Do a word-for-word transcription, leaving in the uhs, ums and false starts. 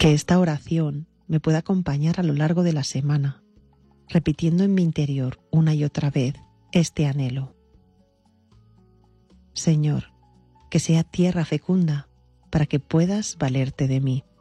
Que esta oración me pueda acompañar a lo largo de la semana, repitiendo en mi interior una y otra vez este anhelo. Señor, que sea tierra fecunda para que puedas valerte de mí.